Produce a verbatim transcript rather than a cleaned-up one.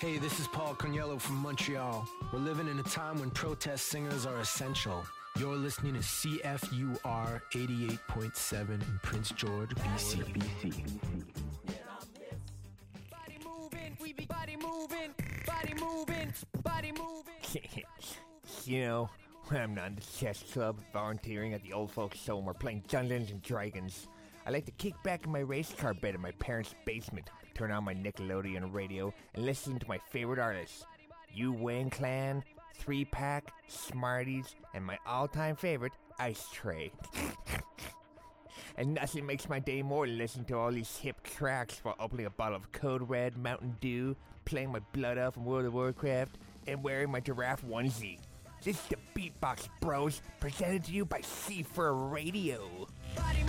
Hey, this is Paul Coniello from Montreal. We're living in a time when protest singers are essential. You're listening to C F U R eighty-eight point seven in Prince George, B C. B C. Body moving, we be body moving, body moving, body moving. You know, when I'm not in the chess club, volunteering at the old folks' home, or playing Dungeons and Dragons, I like to kick back in my race car bed in my parents' basement, turn on my Nickelodeon radio, and listen to my favorite artists, Wu Wang Clan, Three Pack, Smarties, and my all-time favorite, Ice Tray. And nothing makes my day more than listening to all these hip tracks while opening a bottle of Code Red Mountain Dew, playing my Blood Elf from World of Warcraft, and wearing my giraffe onesie. This is the Beatbox Bros, presented to you by C four Radio. Body